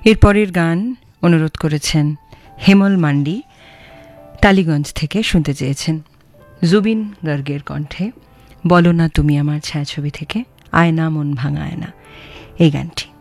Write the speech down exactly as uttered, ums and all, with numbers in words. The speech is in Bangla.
এরপরের গান অনুরোধ করেছেন হেমল মান্ডি, টালিগঞ্জ থেকে, শুনতে চেয়েছেন জুবিন গার্গের কণ্ঠে বলো না তুমি আমার ছায়াছবি থেকে আয়না মন ভাঙা আয়না এই গানটি।